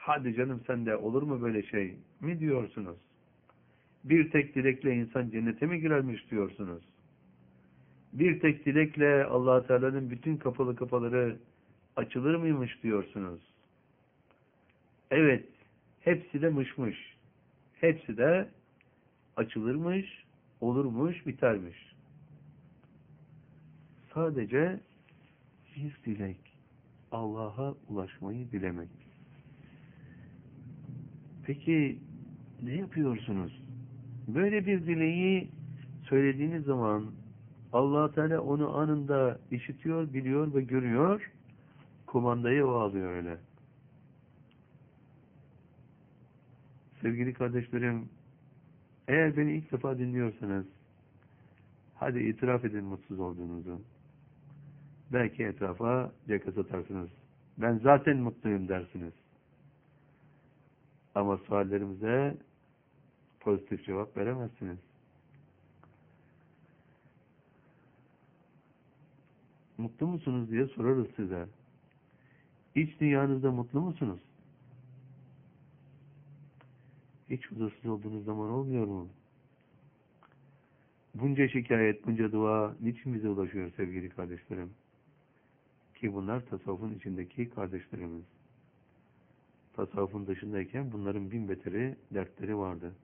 Hadi canım sen de olur mu böyle şey mi diyorsunuz? Bir tek dilekle insan cennete mi girermiş diyorsunuz? Bir tek dilekle Allah Teala'nın bütün kapalı kapıları açılır mıymış diyorsunuz? Evet, hepsi de mışmış. Hepsi de açılırmış, olurmuş, bitermiş. Sadece bir dilek, Allah'a ulaşmayı dilemek. Peki ne yapıyorsunuz? Böyle bir dileği söylediğiniz zaman Allah Teala onu anında işitiyor, biliyor ve görüyor. Kumandayı o alıyor öyle. Sevgili kardeşlerim, eğer beni ilk defa dinliyorsanız, hadi itiraf edin mutsuz olduğunuzu. Belki etrafa caka satarsınız. Ben zaten mutluyum dersiniz. Ama suallerimize pozitif cevap veremezsiniz. Mutlu musunuz diye sorarız size. İç dünyanızda mutlu musunuz? Hiç huzursuz olduğunuz zaman olmuyor mu? Bunca şikayet, bunca dua niçin bize ulaşıyor sevgili kardeşlerim? Ki bunlar tasavvufun içindeki kardeşlerimiz. Tasavvufun dışındayken bunların bin beteri dertleri vardı.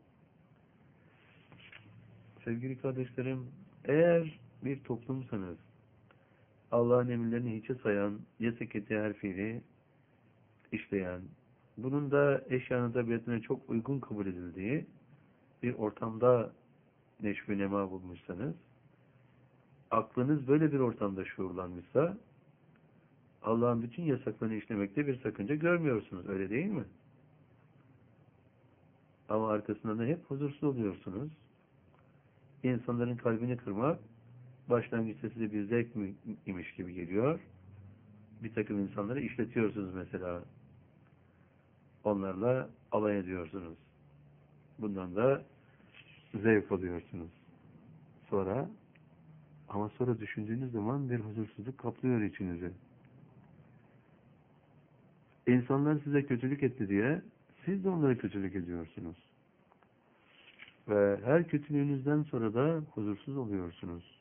Sevgili kardeşlerim, eğer bir toplumsanız, Allah'ın emirlerini hiçe sayan, yasak ettiği her fiili işleyen, bunun da eşyanın tabiatına çok uygun kabul edildiği bir ortamda neşv-i nema bulmuşsanız, aklınız böyle bir ortamda şuurlanmışsa, Allah'ın bütün yasaklarını işlemekte bir sakınca görmüyorsunuz, öyle değil mi? Ama arkasından da hep huzursuz oluyorsunuz. İnsanların kalbini kırmak, başlangıçta size bir zevk imiş gibi geliyor. Bir takım insanları işletiyorsunuz mesela. Onlarla alay ediyorsunuz. Bundan da zevk alıyorsunuz. Sonra düşündüğünüz zaman bir huzursuzluk kaplıyor içinizi. İnsanlar size kötülük etti diye siz de onlara kötülük ediyorsunuz. Ve her kötülüğünüzden sonra da huzursuz oluyorsunuz.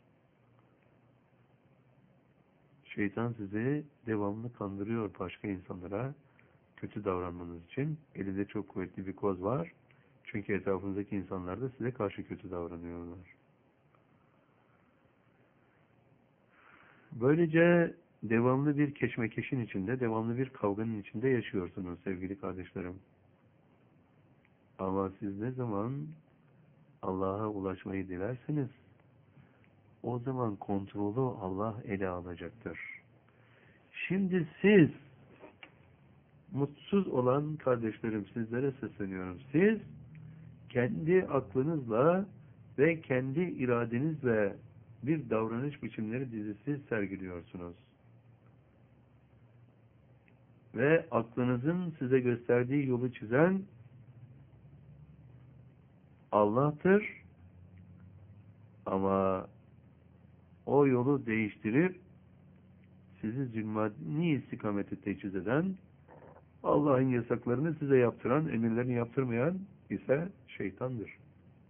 Şeytan sizi devamlı kandırıyor başka insanlara kötü davranmanız için. Elinde çok kuvvetli bir koz var. Çünkü etrafınızdaki insanlar da size karşı kötü davranıyorlar. Böylece devamlı bir keşmekeşin içinde, devamlı bir kavganın içinde yaşıyorsunuz sevgili kardeşlerim. Ama siz ne zaman Allah'a ulaşmayı dilerseniz, o zaman kontrolü Allah ele alacaktır. Şimdi siz, mutsuz olan kardeşlerim, sizlere sesleniyorum. Siz, kendi aklınızla ve kendi iradenizle bir davranış biçimleri dizisi sergiliyorsunuz. Ve aklınızın size gösterdiği yolu çizen Allah'tır. Ama o yolu değiştirip sizi zulmani istikamete teçhiz eden, Allah'ın yasaklarını size yaptıran, emirlerini yaptırmayan ise şeytandır.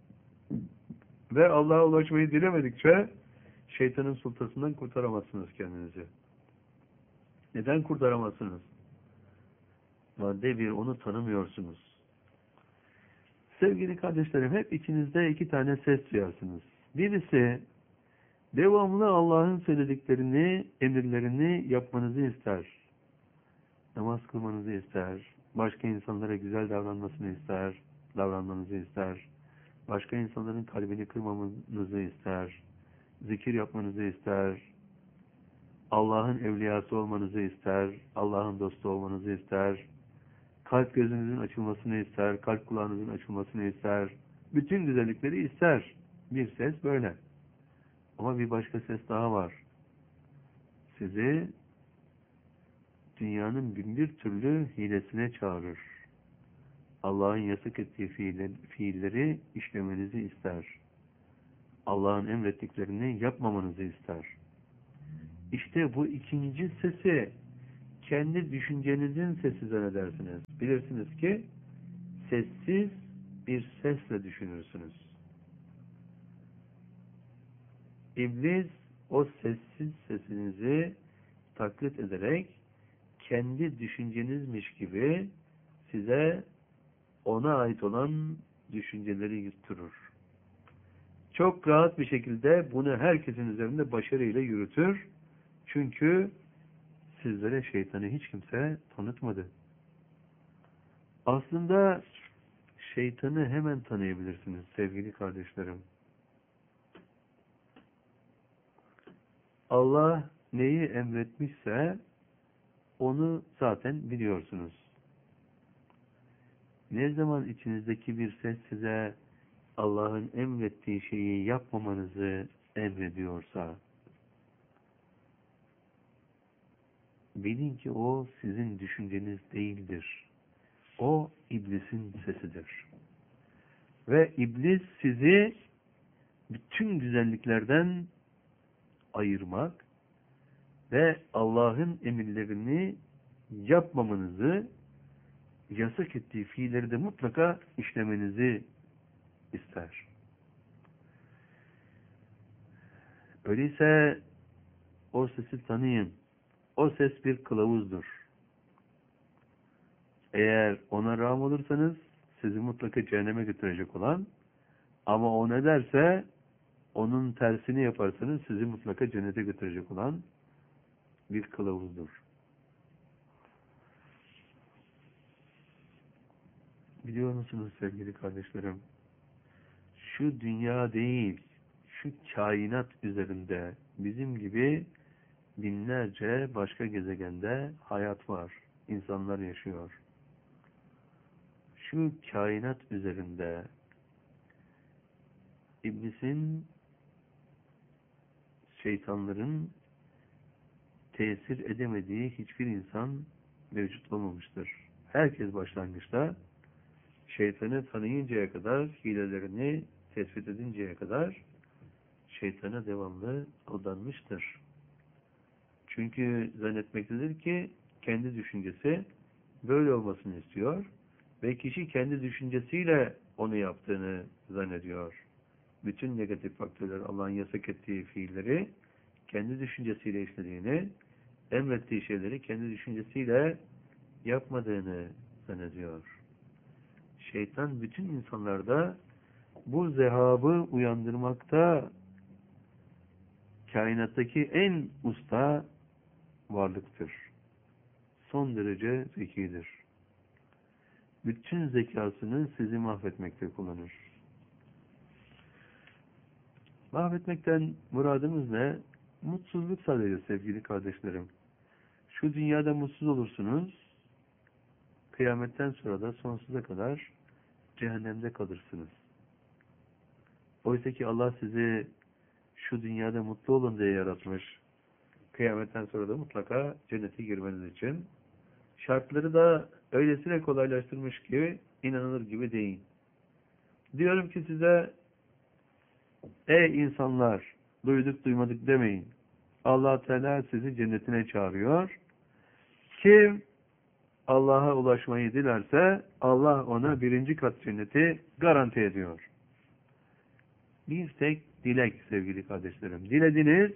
Ve Allah'a ulaşmayı dilemedikçe şeytanın sultasından kurtaramazsınız kendinizi. Neden kurtaramazsınız? Madde bir, onu tanımıyorsunuz. Sevgili kardeşlerim, hep içinizde iki tane ses duyarsınız. Birisi, devamlı Allah'ın söylediklerini, emirlerini yapmanızı ister. Namaz kılmanızı ister. Başka insanlara güzel davranmanızı ister. Başka insanların kalbini kırmamanızı ister. Zikir yapmanızı ister. Allah'ın evliyası olmanızı ister. Allah'ın dostu olmanızı ister. Kalp gözünüzün açılmasını ister. Kalp kulağınızın açılmasını ister. Bütün güzellikleri ister. Bir ses böyle. Ama bir başka ses daha var. Sizi dünyanın bin bir türlü hilesine çağırır. Allah'ın yasak ettiği fiilleri işlemenizi ister. Allah'ın emrettiklerini yapmamanızı ister. İşte bu ikinci sesi kendi düşüncenizin sesi zannedersiniz. Bilirsiniz ki sessiz bir sesle düşünürsünüz. İblis o sessiz sesinizi taklit ederek kendi düşüncenizmiş gibi size ona ait olan düşünceleri yutturur. Çok rahat bir şekilde bunu herkesin üzerinde başarıyla yürütür. Çünkü sizlere şeytanı hiç kimse tanıtmadı. Aslında şeytanı hemen tanıyabilirsiniz sevgili kardeşlerim. Allah neyi emretmişse onu zaten biliyorsunuz. Ne zaman içinizdeki bir ses size Allah'ın emrettiği şeyi yapmamanızı emrediyorsa, bilin ki o sizin düşünceniz değildir. O iblisin sesidir. Ve iblis sizi bütün güzelliklerden ayırmak ve Allah'ın emirlerini yapmamanızı, yasak ettiği fiilleri de mutlaka işlemenizi ister. Öyleyse o sesi tanıyın. O ses bir kılavuzdur. Eğer ona rağm olursanız sizi mutlaka cehenneme götürecek olan, ama o ne derse onun tersini yaparsanız sizi mutlaka cennete götürecek olan bir kılavuzdur. Biliyor musunuz sevgili kardeşlerim? Şu dünya değil, şu kainat üzerinde bizim gibi binlerce başka gezegende hayat var. İnsanlar yaşıyor. Şu kainat üzerinde iblisin, şeytanların tesir edemediği hiçbir insan mevcut olmamıştır. Herkes başlangıçta şeytanı tanıyıncaya kadar, hilelerini tespit edinceye kadar şeytana devamlı aldanmıştır. Çünkü zannetmektedir ki kendi düşüncesi böyle olmasını istiyor ve kişi kendi düşüncesiyle onu yaptığını zannediyor. Bütün negatif faktörler, Allah'ın yasak ettiği fiilleri kendi düşüncesiyle işlediğini, emrettiği şeyleri kendi düşüncesiyle yapmadığını zannediyor. Şeytan bütün insanlarda bu zehabı uyandırmakta kainattaki en usta varlıktır. Son derece zekidir. Bütün zekasını sizi mahvetmekte kullanır. Mahvetmekten muradımız ne? Mutsuzluk sadece sevgili kardeşlerim. Şu dünyada mutsuz olursunuz, kıyametten sonra da sonsuza kadar cehennemde kalırsınız. Oysa ki Allah sizi şu dünyada mutlu olun diye yaratmış. Kıyametten sonra da mutlaka cennete girmeniz için. Şartları da öylesine kolaylaştırmış ki inanılır gibi değil. Diyorum ki size, ey insanlar, duyduk duymadık demeyin. Allah Teala sizi cennetine çağırıyor. Kim Allah'a ulaşmayı dilerse Allah ona 1. kat cenneti garanti ediyor. Bir tek dilek sevgili kardeşlerim. Dilediniz,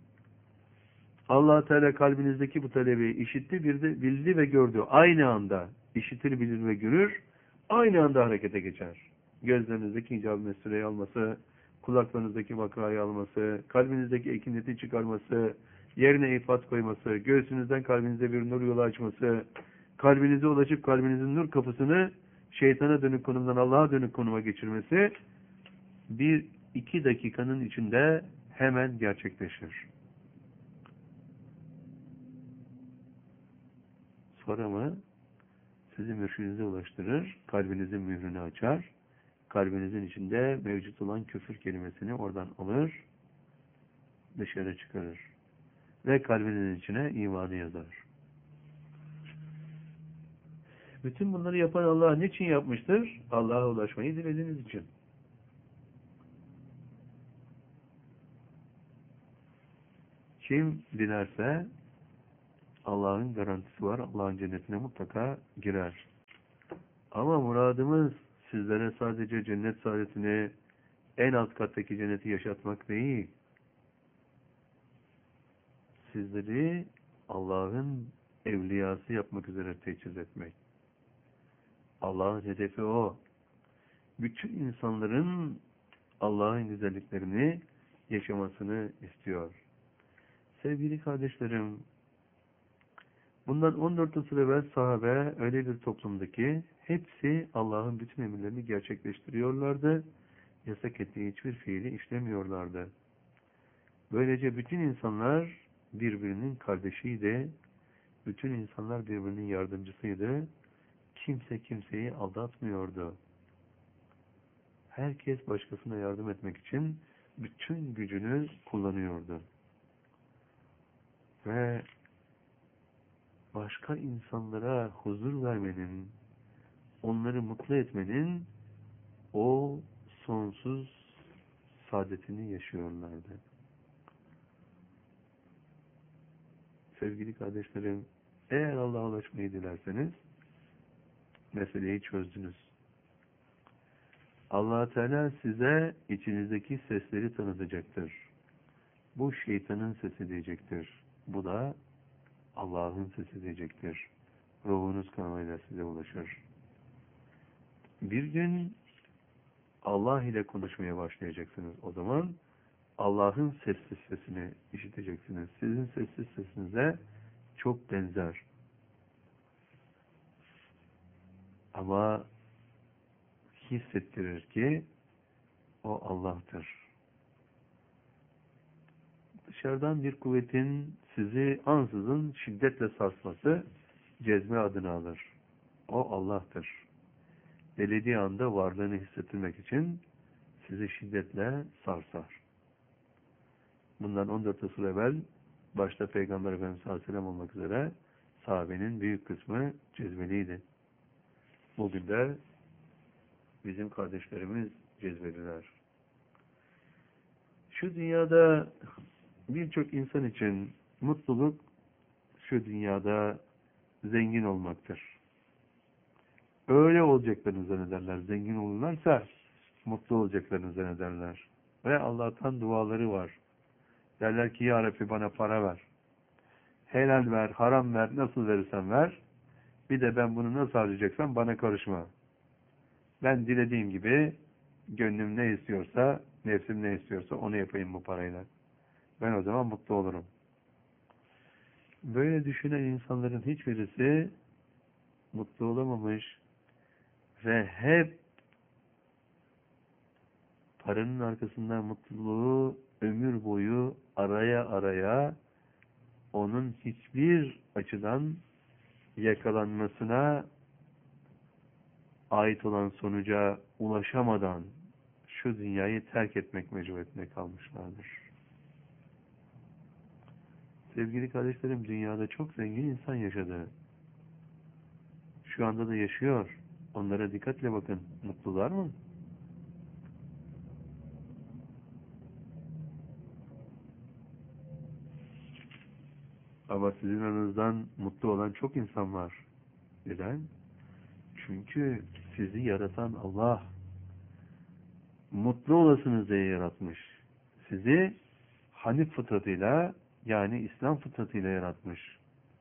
Allah Teala kalbinizdeki bu talebi işitti, bildi ve gördü. Aynı anda işitir, bilir ve görür. Aynı anda harekete geçer. Gözlerinizdeki icab-ı meseleyi alması, kulaklarınızdaki vakrayı alması, kalbinizdeki ekineti çıkarması, yerine ifat koyması, göğsünüzden kalbinize bir nur yolu açması, kalbinize ulaşıp kalbinizin nur kapısını şeytana dönük konumdan Allah'a dönük konuma geçirmesi 1-2 dakikanın içinde hemen gerçekleşir. Sonra mı sizi mürşidinize ulaştırır, kalbinizin mührünü açar, kalbinizin içinde mevcut olan küfür kelimesini oradan alır, dışarı çıkarır ve kalbinizin içine imanı yazar. Bütün bunları yapan Allah niçin yapmıştır? Allah'a ulaşmayı dilediğiniz için. Kim dilerse Allah'ın garantisi var. Allah'ın cennetine mutlaka girer. Ama muradımız sizlere sadece cennet saadetini, en alt kattaki cenneti yaşatmak değil. Sizleri Allah'ın evliyası yapmak üzere teçhiz etmek. Allah'ın hedefi o. Bütün insanların Allah'ın güzelliklerini yaşamasını istiyor. Sevgili kardeşlerim, bundan 14 asır evvel sahabe öyle bir toplumdaki hepsi Allah'ın bütün emirlerini gerçekleştiriyorlardı. Yasak ettiği hiçbir fiili işlemiyorlardı. Böylece bütün insanlar birbirinin kardeşiydi. Bütün insanlar birbirinin yardımcısıydı. Kimse kimseyi aldatmıyordu. Herkes başkasına yardım etmek için bütün gücünü kullanıyordu. Ve başka insanlara huzur vermenin, onları mutlu etmenin o sonsuz saadetini yaşıyorlardı. Sevgili kardeşlerim, eğer Allah'a ulaşmayı dilerseniz meseleyi çözdünüz. Allah Teala size içinizdeki sesleri tanıtacaktır. Bu şeytanın sesi diyecektir. Bu da Allah'ın sesi diyecektir. Ruhunuz kanalıyla size ulaşır. Bir gün Allah ile konuşmaya başlayacaksınız. O zaman Allah'ın sessiz sesini işiteceksiniz. Sizin sessiz sesinize çok benzer. Ama hissettirir ki o Allah'tır. Dışarıdan bir kuvvetin sizi ansızın şiddetle sarsması cezme adını alır. O Allah'tır. Dilediği anda varlığını hissettirmek için sizi şiddetle sarsar. Bundan 14 asır evvel başta Peygamber Efendimiz sallallahu aleyhi ve sellem olmak üzere sahabenin büyük kısmı cezbeliydi. Bugün de bizim kardeşlerimiz cezbeliler. Şu dünyada birçok insan için mutluluk şu dünyada zengin olmaktır. Öyle olacaklarını zannederler. Zengin olurlarsa mutlu olacaklarını zannederler. Ve Allah'tan duaları var. Derler ki ya Rabbi bana para ver. Helal ver, haram ver, nasıl verirsen ver. Bir de ben bunu nasıl harcayacaksam bana karışma. Ben dilediğim gibi gönlüm ne istiyorsa, nefsim ne istiyorsa onu yapayım bu parayla. Ben o zaman mutlu olurum. Böyle düşünen insanların hiçbirisi mutlu olamamış ve hep paranın arkasından mutluluğu ömür boyu araya araya onun hiçbir açıdan yakalanmasına ait olan sonuca ulaşamadan şu dünyayı terk etmek mecburiyetinde kalmışlardır. Sevgili kardeşlerim, dünyada çok zengin insan yaşadı. Şu anda da yaşıyor. Onlara dikkatle bakın. Mutlular mı? Ama sizin aranızdan mutlu olan çok insan var. Neden? Çünkü sizi yaratan Allah mutlu olasınız diye yaratmış. Sizi Hanif fıtratıyla, yani İslam fıtratıyla yaratmış.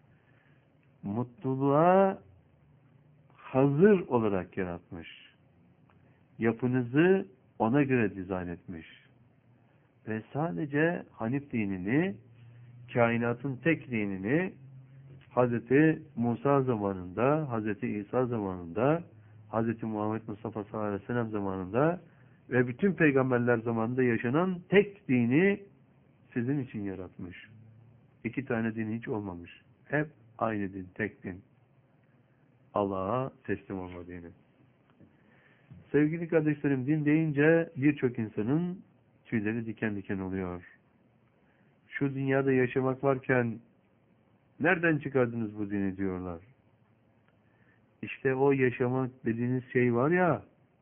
Mutluluğa hazır olarak yaratmış. Yapınızı ona göre dizayn etmiş. Ve sadece Hanif dinini, kainatın tek dinini Hz. Musa zamanında, Hz. İsa zamanında, Hz. Muhammed Mustafa sallallahu aleyhi ve sellem zamanında ve bütün peygamberler zamanında yaşanan tek dini sizin için yaratmış. İki tane din hiç olmamış. Hep aynı din, tek din. Allah'a teslim olma dini. Sevgili kardeşlerim, din deyince birçok insanın tüyleri diken diken oluyor. Şu dünyada yaşamak varken nereden çıkardınız bu dini diyorlar. İşte o yaşamak dediğiniz şey var ya,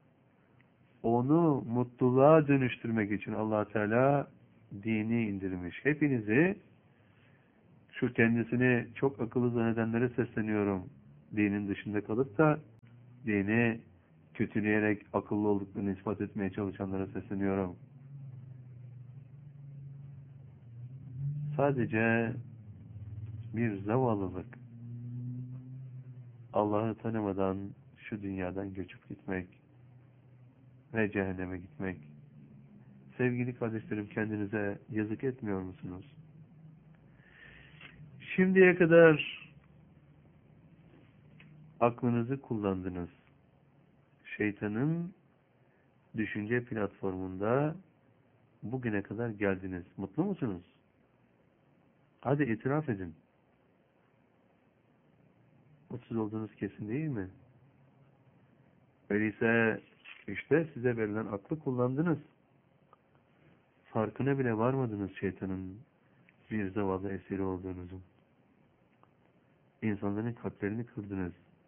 onu mutluluğa dönüştürmek için Allah Teala dini indirmiş. Hepinizi şu kendisini çok akıllı zannedenlere sesleniyorum. Dinin dışında kalıp da dini kötüleyerek akıllı olduklarını ispat etmeye çalışanlara sesleniyorum. Sadece bir zavallılık, Allah'ı tanımadan şu dünyadan göçüp gitmek ve cehenneme gitmek. Sevgili kardeşlerim, kendinize yazık etmiyor musunuz? Şimdiye kadar aklınızı kullandınız. Şeytanın düşünce platformunda bugüne kadar geldiniz. Mutlu musunuz? Hadi itiraf edin. Mutsuz olduğunuz kesin değil mi? Öyleyse işte size verilen aklı kullandınız. Farkına bile varmadınız şeytanın bir zavallı esiri olduğunuzun. İnsanların kalplerini kırdınız.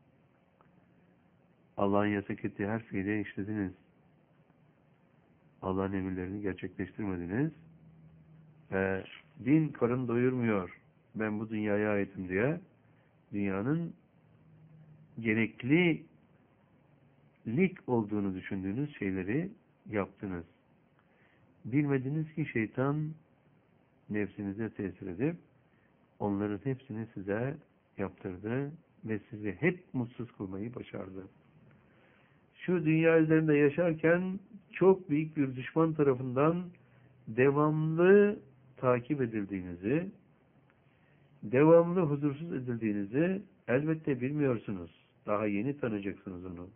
Allah'ın yasak ettiği her fiili işlediniz. Allah'ın emirlerini gerçekleştirmediniz. Ve din karın doyurmuyor, ben bu dünyaya aitim diye dünyanın gereklilik olduğunu düşündüğünüz şeyleri yaptınız. Bilmediniz ki şeytan nefsinize tesir edip onların hepsini size yaptırdı ve sizi hep mutsuz kılmayı başardı. Şu dünya üzerinde yaşarken çok büyük bir düşman tarafından devamlı takip edildiğinizi, devamlı huzursuz edildiğinizi elbette bilmiyorsunuz. Daha yeni tanıyacaksınız onu.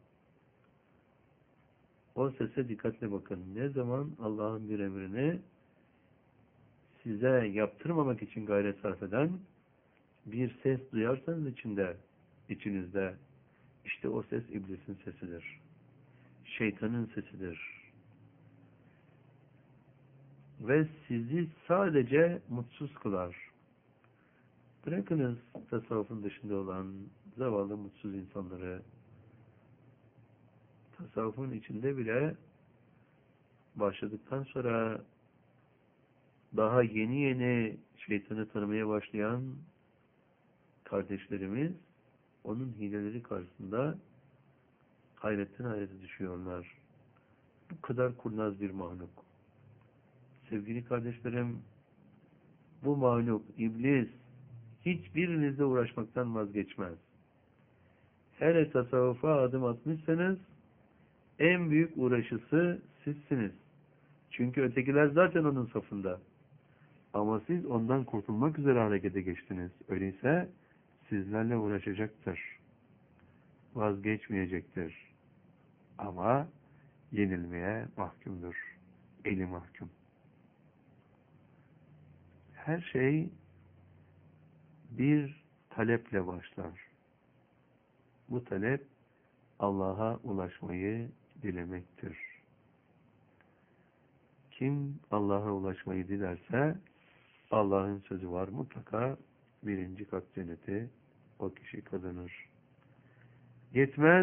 O sese dikkatle bakın. Ne zaman Allah'ın bir emrini size yaptırmamak için gayret sarf eden bir ses duyarsanız içinizde, işte o ses iblisin sesidir. Şeytanın sesidir. Ve sizi sadece mutsuz kılar. Bırakınız tasavvufun dışında olan zavallı mutsuz insanları. Tasavvufun içinde bile başladıktan sonra daha yeni yeni şeytanı tanımaya başlayan kardeşlerimiz onun hileleri karşısında hayretten hayrete düşüyorlar. Bu kadar kurnaz bir mahluk. Sevgili kardeşlerim, bu mahluk, iblis, hiçbirinizle uğraşmaktan vazgeçmez. Hele tasavvufa adım atmışsanız, en büyük uğraşısı sizsiniz. Çünkü ötekiler zaten onun safında. Ama siz ondan kurtulmak üzere harekete geçtiniz. Öyleyse sizlerle uğraşacaktır. Vazgeçmeyecektir. Ama yenilmeye mahkumdur. Eli mahkum. Her şey bir taleple başlar. Bu talep Allah'a ulaşmayı dilemektir. Kim Allah'a ulaşmayı dilerse Allah'ın sözü var, mutlaka birinci kat cenneti o kişi kazanır. Yetmez,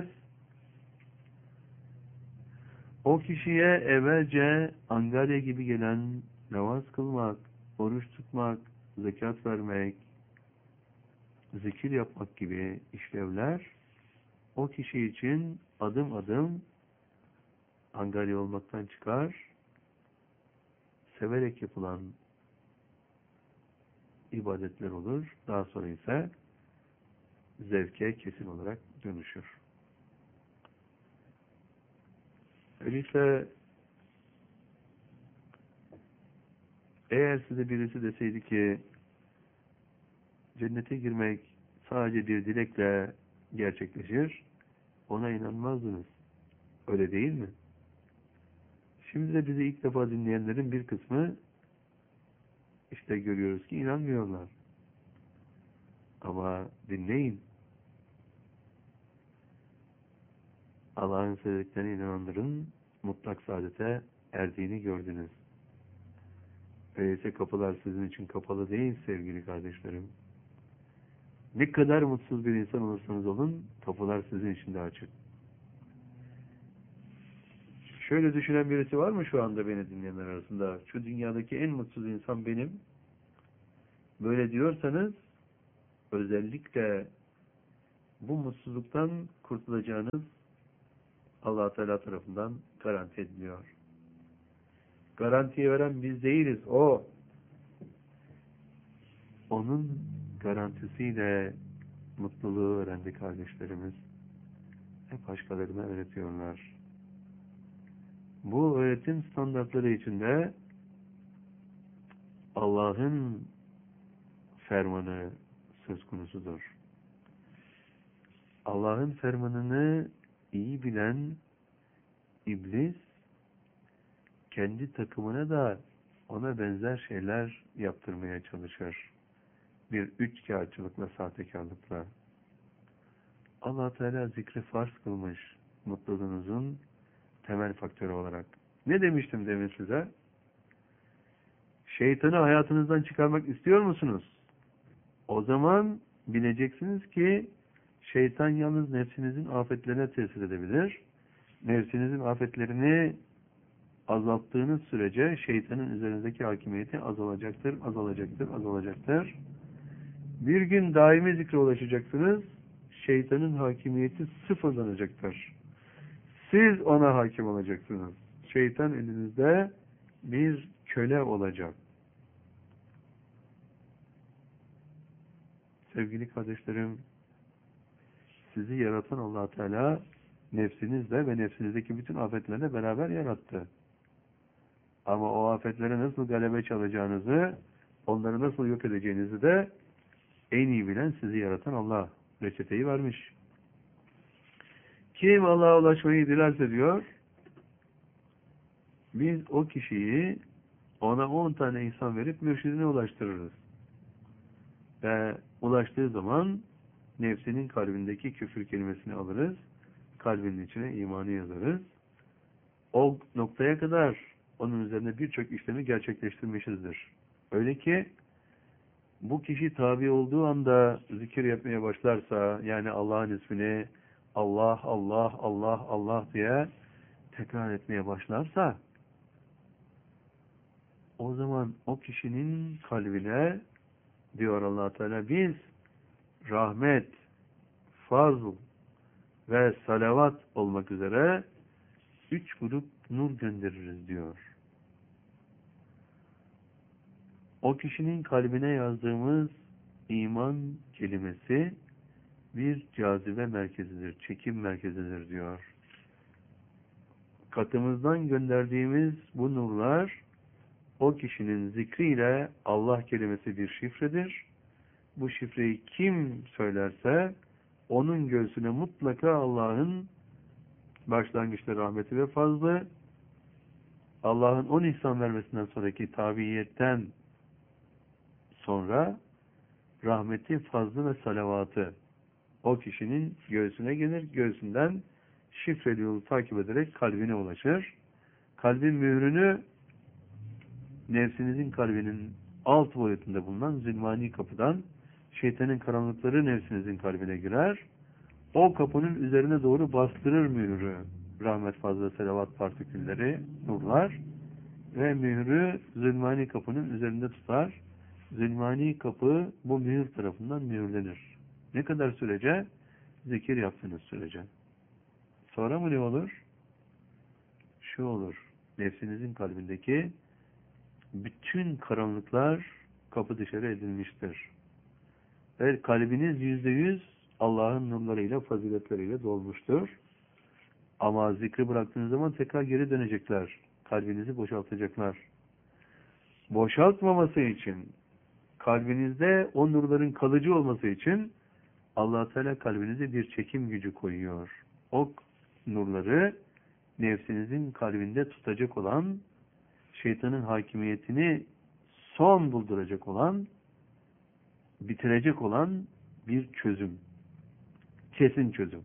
o kişiye evvelce angarya gibi gelen namaz kılmak, oruç tutmak, zekat vermek, zikir yapmak gibi işlevler o kişi için adım adım angarya olmaktan çıkar, severek yapılan ibadetler olur. Daha sonra ise zevke kesin olarak dönüşür. Öyleyse eğer size birisi deseydi ki cennete girmek sadece bir dilekle gerçekleşir, ona inanmazdınız. Öyle değil mi? Şimdi de bizi ilk defa dinleyenlerin bir kısmı işte görüyoruz ki inanmıyorlar. Ama dinleyin. Allah'ın söylediklerine inananların mutlak saadete erdiğini gördünüz. Öyleyse kapılar sizin için kapalı değil sevgili kardeşlerim. Ne kadar mutsuz bir insan olursanız olun, kapılar sizin için de açık. Şöyle düşünen birisi var mı şu anda beni dinleyenler arasında? Şu dünyadaki en mutsuz insan benim. Böyle diyorsanız özellikle bu mutsuzluktan kurtulacağınız Allah Teala tarafından garanti ediliyor. Garantiyi veren biz değiliz. O. Onun garantisiyle mutluluğu öğrendi kardeşlerimiz. Hep başkalarına öğretiyorlar. Bu öğretim standartları içinde Allah'ın fermanı söz konusudur. Allah'ın fermanını iyi bilen iblis kendi takımına da ona benzer şeyler yaptırmaya çalışır. Bir üçkağıtçılıkla, sahtekarlıkla. Allah Teala zikri farz kılmış mutluluğunuzun temel faktörü olarak. Ne demiştim demin size? Şeytanı hayatınızdan çıkarmak istiyor musunuz? O zaman bileceksiniz ki şeytan yalnız nefsinizin afetlerine tesir edebilir. Nefsinizin afetlerini azalttığınız sürece şeytanın üzerinizdeki hakimiyeti azalacaktır, azalacaktır, azalacaktır. Bir gün daimi zikre ulaşacaksınız. Şeytanın hakimiyeti sıfırlanacaktır. Siz ona hakim olacaksınız. Şeytan elinizde bir köle olacak. Sevgili kardeşlerim, sizi yaratan Allah Teala nefsinizle ve nefsinizdeki bütün afetlerle beraber yarattı. Ama o afetlere nasıl galebe çalacağınızı, onları nasıl yok edeceğinizi de en iyi bilen sizi yaratan Allah reçeteyi vermiş. Kim Allah'a ulaşmayı dilerse diyor, biz o kişiyi ona 10 tane insan verip mürşidine ulaştırırız. Ve ulaştığı zaman nefsinin kalbindeki küfür kelimesini alırız, kalbinin içine imanı yazarız. O noktaya kadar onun üzerine birçok işlemi gerçekleştirmişizdir. Öyle ki bu kişi tabi olduğu anda zikir yapmaya başlarsa, yani Allah'ın ismini Allah, Allah, Allah, Allah diye tekrar etmeye başlarsa, o zaman o kişinin kalbine diyor Allah Teala, biz rahmet, fazl ve salavat olmak üzere 3 grup nur göndeririz diyor. O kişinin kalbine yazdığımız iman kelimesi bir cazibe merkezidir, çekim merkezidir diyor. Katımızdan gönderdiğimiz bu nurlar o kişinin zikriyle Allah kelimesi bir şifredir. Bu şifreyi kim söylerse onun göğsüne mutlaka Allah'ın başlangıçta rahmeti ve fazlı, Allah'ın 10 ihsan vermesinden sonraki tabiiyetten sonra rahmeti, fazlı ve salavatı o kişinin göğsüne gelir. Göğsünden şifreli yolu takip ederek kalbine ulaşır. Kalbin mührünü nefsinizin kalbinin alt boyutunda bulunan zilmani kapıdan, şeytanın karanlıkları nefsinizin kalbine girer. O kapının üzerine doğru bastırır mührü. Rahmet, fazla, selavat partikülleri, nurlar ve mührü zilmani kapının üzerinde tutar. Zilmani kapı bu mühür tarafından mühürlenir. Ne kadar sürece? Zikir yaptığınız sürece. Sonra mı ne olur? Şu olur. Nefsinizin kalbindeki bütün karanlıklar kapı dışarı edilmiştir. Ve kalbiniz %100 Allah'ın nurlarıyla, faziletleriyle dolmuştur. Ama zikri bıraktığınız zaman tekrar geri dönecekler. Kalbinizi boşaltacaklar. Boşaltmaması için, kalbinizde o nurların kalıcı olması için Allah Teala kalbinize bir çekim gücü koyuyor. O nurları nefsinizin kalbinde tutacak olan, şeytanın hakimiyetini son bulduracak olan, bitirecek olan bir çözüm. Kesin çözüm.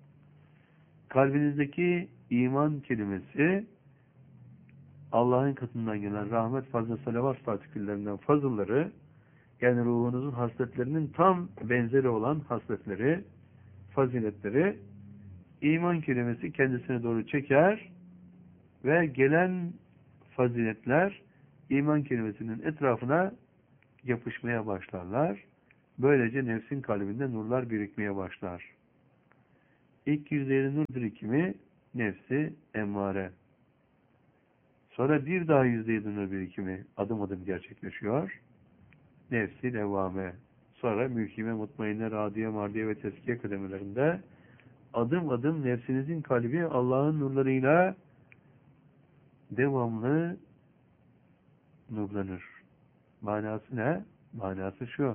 Kalbinizdeki iman kelimesi Allah'ın katından gelen rahmet, fazla, salavat partiküllerinden fazılları, yani ruhunuzun hasletlerinin tam benzeri olan hasletleri, faziletleri, iman kelimesi kendisine doğru çeker ve gelen faziletler iman kelimesinin etrafına yapışmaya başlarlar. Böylece nefsin kalbinde nurlar birikmeye başlar. İlk yüzeyde nur birikimi nefsi emmare. Sonra bir daha yüzeyde nur birikimi adım adım gerçekleşiyor. Nefsi levvame. Sonra mülkime, mutmainne, radiye, mardiye ve teskiye kademelerinde adım adım nefsinizin kalbi Allah'ın nurlarıyla devamlı nurlanır. Manası ne? Manası şu.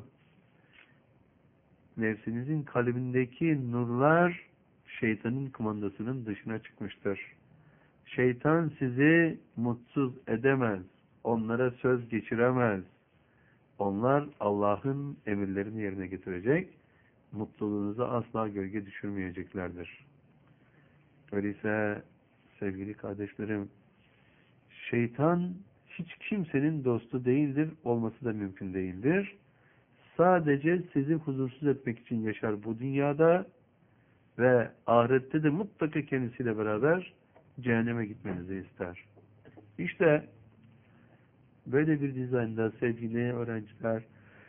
Nefsinizin kalbindeki nurlar şeytanın kumandasının dışına çıkmıştır. Şeytan sizi mutsuz edemez. Onlara söz geçiremez. Onlar Allah'ın emirlerini yerine getirecek. Mutluluğunuza asla gölge düşürmeyeceklerdir. Öyleyse sevgili kardeşlerim, şeytan hiç kimsenin dostu değildir, olması da mümkün değildir. Sadece sizi huzursuz etmek için yaşar bu dünyada ve ahirette de mutlaka kendisiyle beraber cehenneme gitmenizi ister. İşte böyle bir dizaynda sevgili öğrenciler,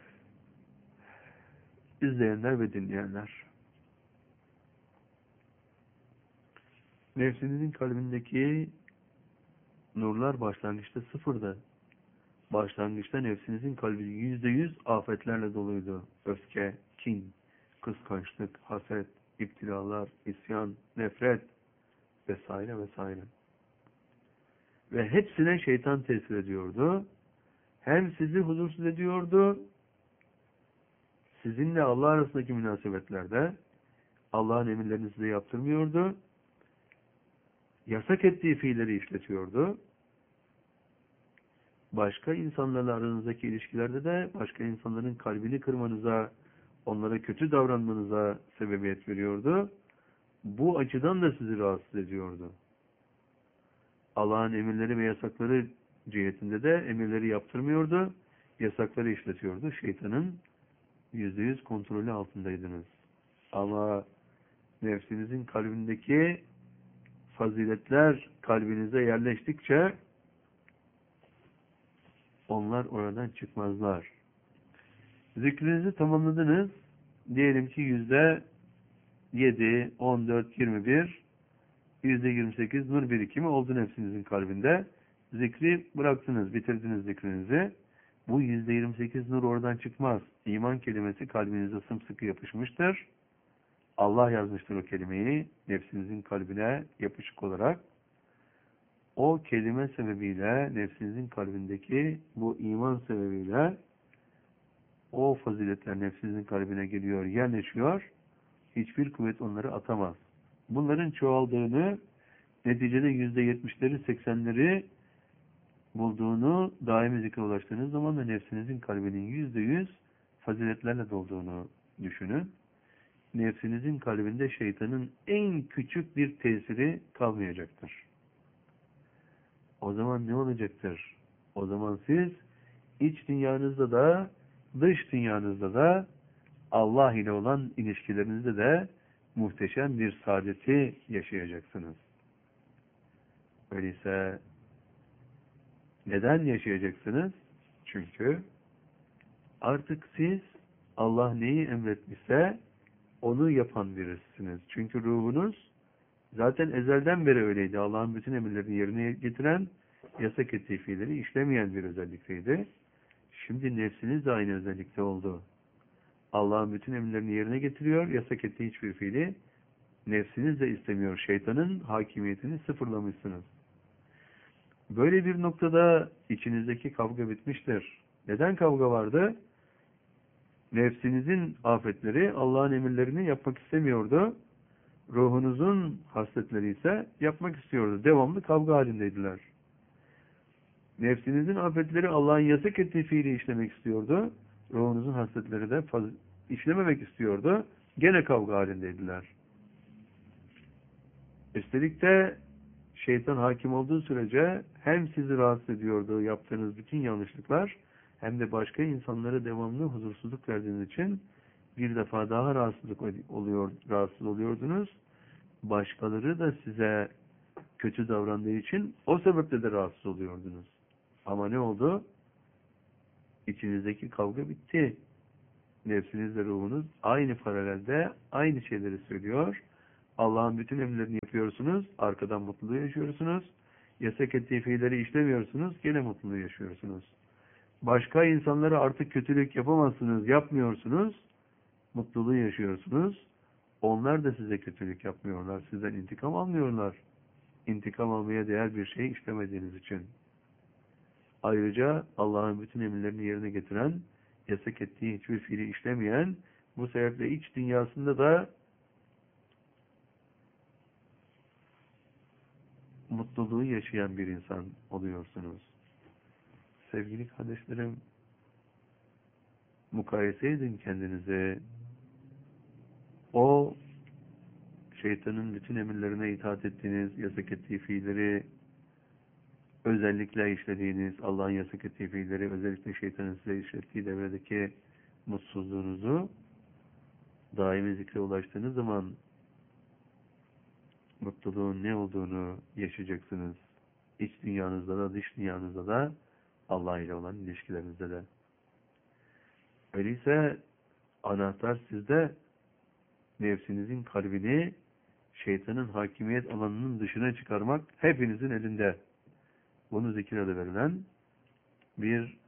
izleyenler ve dinleyenler, nefsinizin kalbindeki nurlar başlangıçta sıfırdı. Başlangıçta nefsinizin kalbi %100 afetlerle doluydu. Öfke, kin, kıskançlık, haset, iptilalar, isyan, nefret vesaire vesaire. Ve hepsine şeytan tesir ediyordu. Hem sizi huzursuz ediyordu, sizinle Allah arasındaki münasebetlerde Allah'ın emirlerini size yaptırmıyordu, yasak ettiği fiilleri işletiyordu. Başka insanlarla aranızdaki ilişkilerde de başka insanların kalbini kırmanıza, onlara kötü davranmanıza sebebiyet veriyordu. Bu açıdan da sizi rahatsız ediyordu. Allah'ın emirleri ve yasakları cihetinde de emirleri yaptırmıyordu, yasakları işletiyordu. Şeytanın %100 kontrolü altındaydınız. Ama nefsinizin kalbindeki faziletler kalbinize yerleştikçe onlar oradan çıkmazlar. Zikrinizi tamamladınız. Diyelim ki %7, 14, 21, %28 nur birikimi oldu nefsinizin kalbinde. Zikri bıraktınız, bitirdiniz zikrinizi. Bu %28 nur oradan çıkmaz. İman kelimesi kalbinize sımsıkı yapışmıştır. Allah yazmıştır o kelimeyi nefsinizin kalbine yapışık olarak. O kelime sebebiyle nefsinizin kalbindeki bu iman sebebiyle o faziletler nefsinizin kalbine geliyor, yerleşiyor. Hiçbir kuvvet onları atamaz. Bunların çoğaldığını, neticede %70'leri, 80'leri bulduğunu, daimi zikre ulaştığınız zaman da nefsinizin kalbinin %100 faziletlerle dolduğunu düşünün. Nefsinizin kalbinde şeytanın en küçük bir tesiri kalmayacaktır. O zaman ne olacaktır? O zaman siz iç dünyanızda da dış dünyanızda da Allah ile olan ilişkilerinizde de muhteşem bir saadeti yaşayacaksınız. Öyleyse neden yaşayacaksınız? Çünkü artık siz Allah neyi emretmişse onu yapan birisiniz. Çünkü ruhunuz zaten ezelden beri öyleydi. Allah'ın bütün emirlerini yerine getiren, yasak ettiği fiilleri işlemeyen bir özellikteydi. Şimdi nefsiniz de aynı özellikte oldu. Allah'ın bütün emirlerini yerine getiriyor, yasak ettiği hiçbir fiili nefsiniz de istemiyor. Şeytanın hakimiyetini sıfırlamışsınız. Böyle bir noktada içinizdeki kavga bitmiştir. Neden kavga vardı? Nefsinizin afetleri Allah'ın emirlerini yapmak istemiyordu. Ruhunuzun hasletleri ise yapmak istiyordu. Devamlı kavga halindeydiler. Nefsinizin afetleri Allah'ın yasak ettiği fiili işlemek istiyordu. Ruhunuzun hasletleri de işlememek istiyordu. Gene kavga halindeydiler. Üstelik de şeytan hakim olduğu sürece hem sizi rahatsız ediyordu yaptığınız bütün yanlışlıklar, hem de başka insanlara devamlı huzursuzluk verdiğiniz için bir defa daha rahatsız oluyordunuz. Başkaları da size kötü davrandığı için o sebeple de rahatsız oluyordunuz. Ama ne oldu? İçinizdeki kavga bitti. nefsiniz ve ruhunuz aynı paralelde aynı şeyleri söylüyor. Allah'ın bütün emirlerini yapıyorsunuz, arkadan mutluluğu yaşıyorsunuz. Yasak ettiği fiilleri işlemiyorsunuz, gene mutluluğu yaşıyorsunuz. Başka insanlara artık kötülük yapamazsınız, yapmıyorsunuz, mutluluğu yaşıyorsunuz. Onlar da size kötülük yapmıyorlar, sizden intikam almıyorlar. İntikam almaya değer bir şey işlemediğiniz için. Ayrıca Allah'ın bütün emirlerini yerine getiren, yasak ettiği hiçbir fiili işlemeyen, bu sebeple iç dünyasında da mutluluğu yaşayan bir insan oluyorsunuz. Sevgili kardeşlerim, mukayese edin kendinize. O şeytanın bütün emirlerine itaat ettiğiniz, yasak ettiği fiilleri özellikle işlediğiniz, Allah'ın yasak ettiği fiilleri özellikle şeytanın size işlettiği devredeki mutsuzluğunuzu daimi zikre ulaştığınız zaman mutluluğun ne olduğunu yaşayacaksınız. İç dünyanızda da dış dünyanızda da Allah ile olan ilişkilerinizde de. Öyleyse anahtar sizde, nefsinizin kalbini şeytanın hakimiyet alanının dışına çıkarmak hepinizin elinde. Bunu zikir adı verilen bir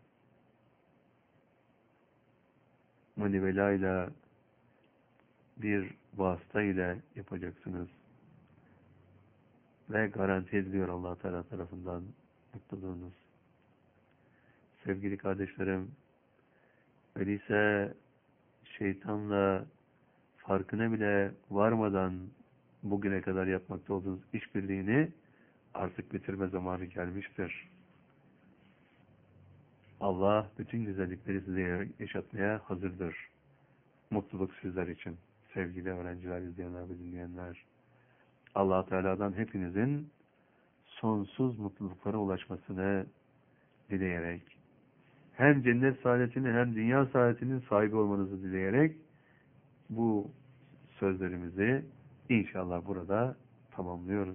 manivelayla, bir vasıta ile yapacaksınız. Ve garanti ediliyor Allah Teala tarafından mutluluğunuz. Sevgili kardeşlerim, öyleyse şeytanla farkına bile varmadan bugüne kadar yapmakta olduğunuz işbirliğini artık bitirme zamanı gelmiştir. Allah bütün güzellikleri size yaşatmaya hazırdır. Mutluluk sizler için. Sevgili öğrenciler, izleyenler ve dinleyenler. Allah Teala'dan hepinizin sonsuz mutluluklara ulaşmasını dileyerek, hem cennet saadetini hem dünya saadetinin sahibi olmanızı dileyerek bu sözlerimizi inşallah burada tamamlıyoruz.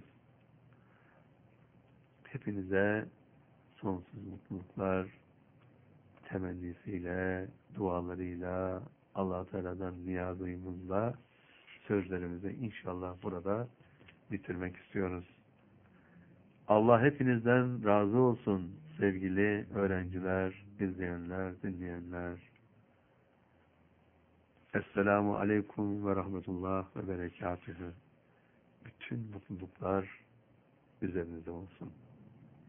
Hepinize sonsuz mutluluklar temennisiyle, dualarıyla, Allah Teala'dan niyazımızla sözlerimizi inşallah burada bitirmek istiyoruz. Allah hepinizden razı olsun sevgili öğrenciler, izleyenler, dinleyenler. Esselamu Aleyküm ve Rahmetullah ve Berekatühü. Bütün mutluluklar üzerinize olsun.